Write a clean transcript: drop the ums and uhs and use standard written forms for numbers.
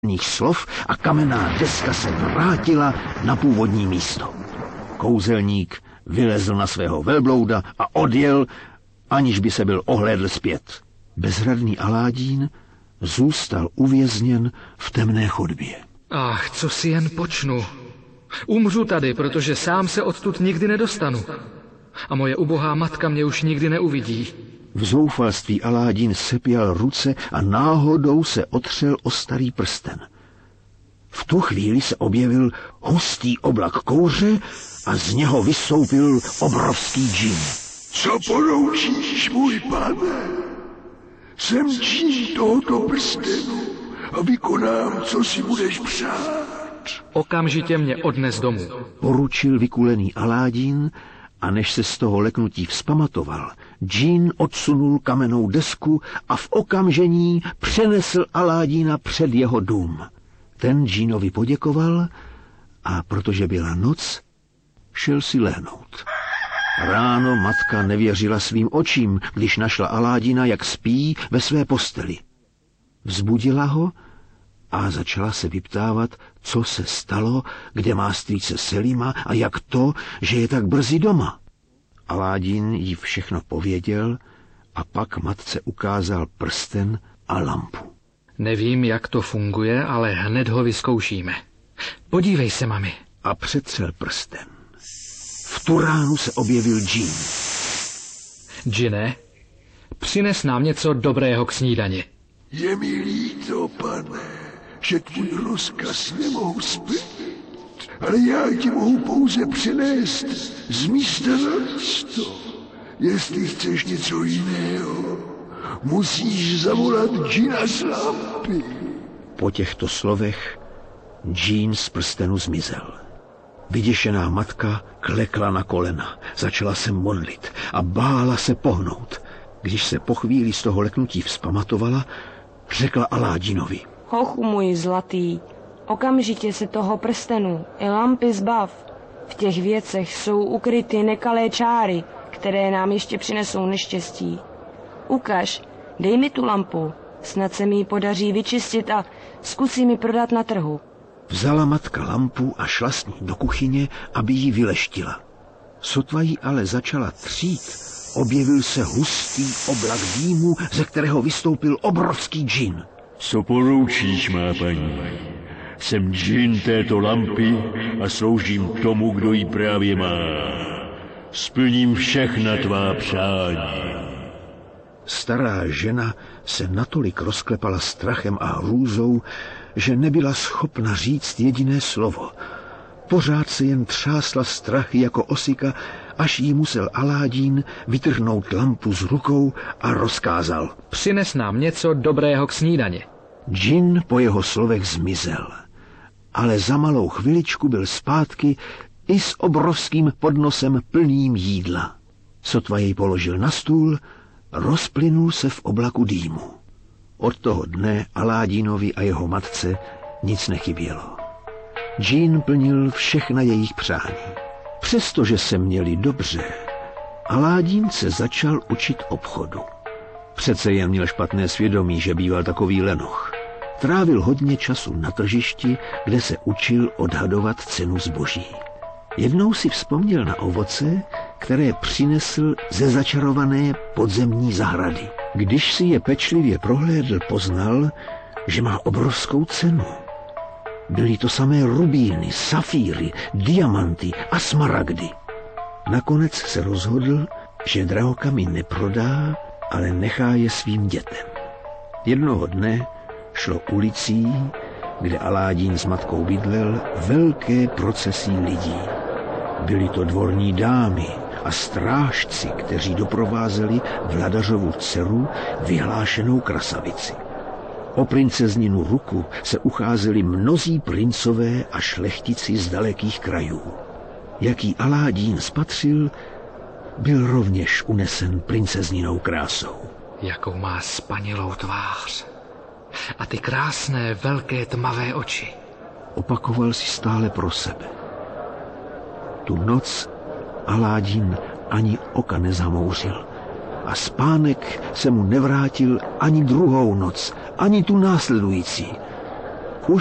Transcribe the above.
slov a kamenná deska se vrátila na původní místo. Kouzelník vylezl na svého velblouda a odjel, aniž by se byl ohlédl zpět. Bezradný Aládín zůstal uvězněn v temné chodbě. Ach, co si jen počnu. Umřu tady, protože sám se odtud nikdy nedostanu. A moje ubohá matka mě už nikdy neuvidí. V zoufalství Aládín sepěl ruce a náhodou se otřel o starý prsten. V tu chvíli se objevil hustý oblak kouře a z něho vystoupil obrovský džin. Co poroučíš, můj pane? Jsem džin tohoto prstenu a vykonám, co si budeš přát. Okamžitě mě odnes domů. Poručil vykulený Aládín a než se z toho leknutí vzpamatoval, džin odsunul kamennou desku a v okamžení přenesl Aládína před jeho dům. Ten džinovi poděkoval a protože byla noc, šel si lehnout. Ráno matka nevěřila svým očím, když našla Aládina, jak spí ve své posteli. Vzbudila ho a začala se vyptávat, co se stalo, kde má strýce Selima a jak to, že je tak brzy doma. Aládin jí všechno pověděl a pak matce ukázal prsten a lampu. Nevím, jak to funguje, ale hned ho vyzkoušíme. Podívej se, mami. A přetřel prsten. V tu ránu se objevil džin. Džine, přines nám něco dobrého k snídani. Je mi líto, pane, že tvůj rozkaz nemohu splnit, ale já ti mohu pouze přinést z místa na místo. Jestli chceš něco jiného, musíš zavolat džina z lampy. Po těchto slovech džin z prstenu zmizel. Vyděšená matka klekla na kolena, začala se modlit a bála se pohnout. Když se po chvíli z toho leknutí vzpamatovala, řekla Aládinovi. Hochu můj zlatý, okamžitě se toho prstenu i lampy zbav. V těch věcech jsou ukryty nekalé čáry, které nám ještě přinesou neštěstí. Ukaž, dej mi tu lampu, snad se mi ji podaří vyčistit a zkusím ji prodat na trhu. Vzala matka lampu a šla s ní do kuchyně, aby ji vyleštila. Sotva ji ale začala třít, objevil se hustý oblak dýmu, ze kterého vystoupil obrovský džin. Co poroučíš, má paní? Jsem džin této lampy a sloužím tomu, kdo ji právě má. Splním všechna tvá přání. Stará žena se natolik rozklepala strachem a hrůzou, že nebyla schopna říct jediné slovo. Pořád se jen třásla strachy jako osika, až jí musel Aládín vytrhnout lampu z rukou a rozkázal. Přines nám něco dobrého k snídani. Džin po jeho slovech zmizel, ale za malou chviličku byl zpátky i s obrovským podnosem plným jídla. Sotva jej položil na stůl, rozplynul se v oblaku dýmu. Od toho dne Aládinovi a jeho matce nic nechybělo. Džin plnil všechna jejich přání. Přestože se měli dobře, Aládin se začal učit obchodu. Přece jen měl špatné svědomí, že býval takový lenoch. Trávil hodně času na tržišti, kde se učil odhadovat cenu zboží. Jednou si vzpomněl na ovoce, které přinesl ze začarované podzemní zahrady. Když si je pečlivě prohlédl, poznal, že má obrovskou cenu. Byly to samé rubíny, safíry, diamanty a smaragdy. Nakonec se rozhodl, že drahokamy neprodá, ale nechá je svým dětem. Jednoho dne šlo ulicí, kde Aládín s matkou bydlel, velké procesí lidí. Byly to dvorní dámy a strážci, kteří doprovázeli vladařovu dceru, vyhlášenou krasavici. O princezninu ruku se ucházeli mnozí princové a šlechtici z dalekých krajů. Jaký Aládín spatřil, byl rovněž unesen princezninou krásou. Jakou má spanilou tvář. A ty krásné, velké, tmavé oči. Opakoval si stále pro sebe. Tu noc Aládín ani oka nezamouřil a spánek se mu nevrátil ani druhou noc, ani tu následující.